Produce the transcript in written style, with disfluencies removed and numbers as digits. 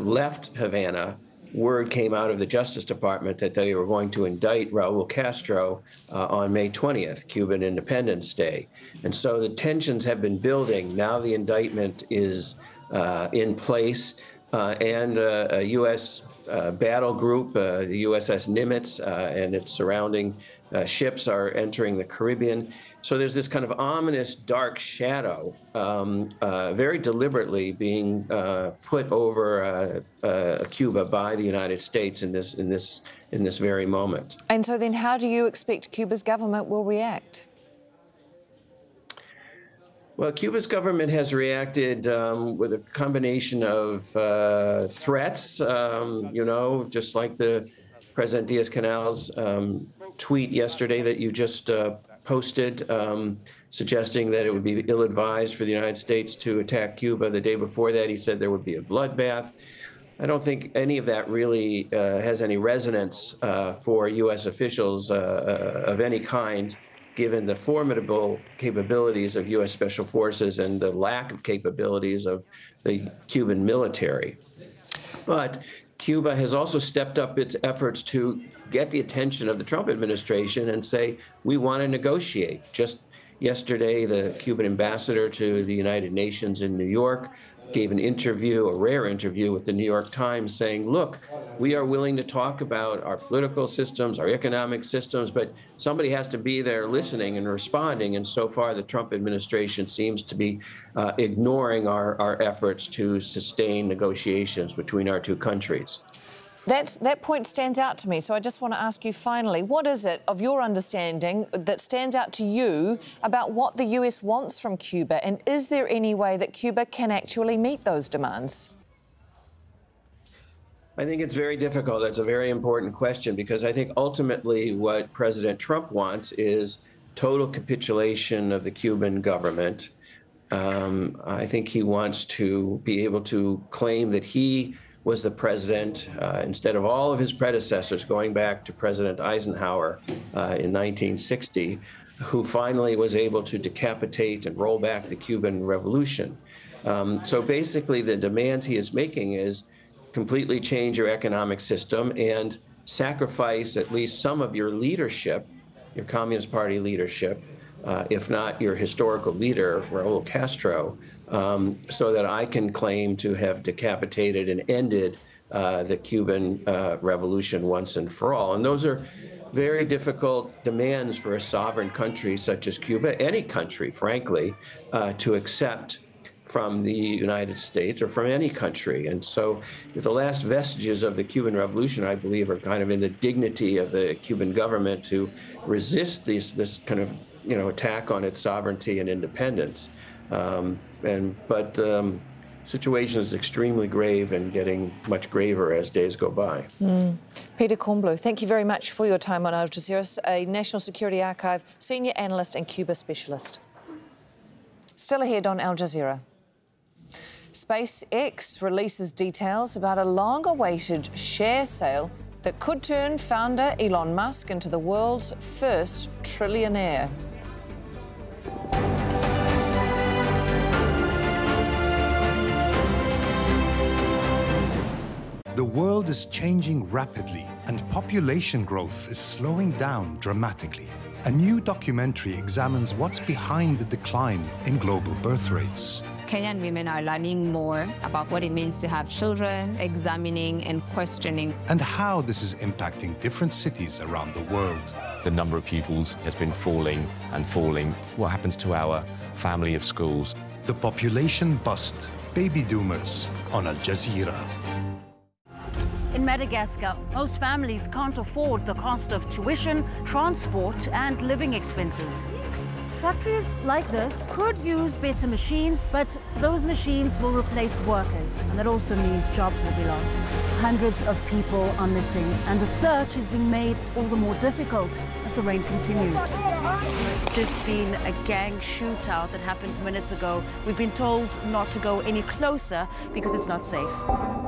left Havana, word came out of the Justice Department that they were going to indict Raul Castro on May 20th, Cuban Independence Day. And so the tensions have been building. Now the indictment is in place, and a U.S. Battle group, the USS Nimitz, and its surrounding ships are entering the Caribbean. So there's this kind of ominous dark shadow, very deliberately being put over Cuba by the United States in this very moment. And so then, how do you expect Cuba's government will react? Well, Cuba's government has reacted with a combination of threats, just like the President Diaz-Canal's tweet yesterday that you just posted, suggesting that it would be ill-advised for the United States to attack Cuba. The day before that, he said there would be a bloodbath. I don't think any of that really has any resonance for U.S. officials of any kind, given the formidable capabilities of U.S. Special Forces and the lack of capabilities of the Cuban military. But Cuba has also stepped up its efforts to get the attention of the Trump administration and say, we want to negotiate. Just yesterday, the Cuban ambassador to the United Nations in New York gave an interview, a rare interview with the New York Times, saying, look, we are willing to talk about our political systems, our economic systems, but somebody has to be there listening and responding. And so far, the Trump administration seems to be ignoring our efforts to sustain negotiations between our two countries. That point stands out to me, so I just want to ask you finally, what is it, of your understanding, that stands out to you about what the US wants from Cuba, and is there any way that Cuba can actually meet those demands? I think it's very difficult. That's a very important question, because I think ultimately what President Trump wants is total capitulation of the Cuban government. I think he wants to be able to claim that he was the president, instead of all of his predecessors, going back to President Eisenhower in 1960, who finally was able to decapitate and roll back the Cuban Revolution. So basically the demands he is making is completely change your economic system and sacrifice at least some of your leadership, your Communist Party leadership, if not your historical leader, Raul Castro, so that I can claim to have decapitated and ended the Cuban Revolution once and for all. And those are very difficult demands for a sovereign country such as Cuba, any country, frankly, to accept from the United States or from any country. And so the last vestiges of the Cuban Revolution, I believe, are kind of in the dignity of the Cuban government to resist this kind of attack on its sovereignty and independence. But the situation is extremely grave and getting much graver as days go by. Peter Kornbluh, thank you very much for your time on Al Jazeera, a National Security Archive senior analyst and Cuba specialist. Still ahead on Al Jazeera. SpaceX releases details about a long-awaited share sale that could turn founder Elon Musk into the world's first trillionaire. The world is changing rapidly, and population growth is slowing down dramatically. A new documentary examines what's behind the decline in global birth rates. Kenyan women are learning more about what it means to have children, examining and questioning. And how this is impacting different cities around the world. The number of pupils has been falling and falling. What happens to our family of schools? The population bust, baby doomers, on Al Jazeera. In Madagascar, most families can't afford the cost of tuition, transport, and living expenses. Factories like this could use better machines, but those machines will replace workers, and that also means jobs will be lost. Hundreds of people are missing, and the search is being made all the more difficult as the rain continues. Just been a gang shootout that happened minutes ago. We've been told not to go any closer because it's not safe.